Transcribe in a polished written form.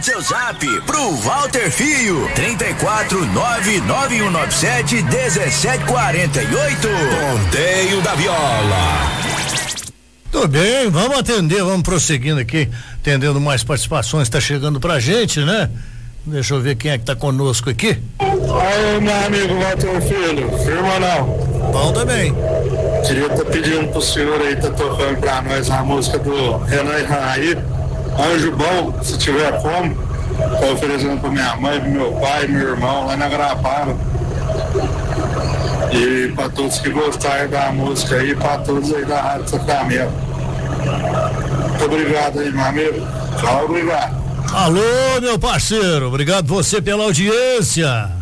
Seu zap pro Walter Filho, 34991971748. Ponteio da Viola. Tudo bem, vamos atender, vamos prosseguindo aqui, atendendo mais participações, tá chegando pra gente, né? Deixa eu ver quem é que tá conosco aqui. Aí, meu amigo Walter Filho, firma não. Bom também. Queria estar pedindo pro senhor aí, tá tocando pra nós a música do Renan e Raí, Anjo Bom, se tiver como, tá oferecendo pra minha mãe, pro meu pai, meu irmão, lá na Grapara. E pra todos que gostarem da música aí, pra todos aí da Rádio Sacramento. Muito obrigado aí, meu amigo. Tchau, obrigado. Alô, meu parceiro, obrigado você pela audiência.